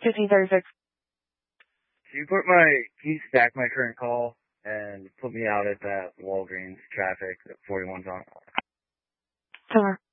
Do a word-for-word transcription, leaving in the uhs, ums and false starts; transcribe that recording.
fifteen thirty-six. Can you put my, can you stack my current call and put me out at that Walgreens traffic that forty-one's on? Sure.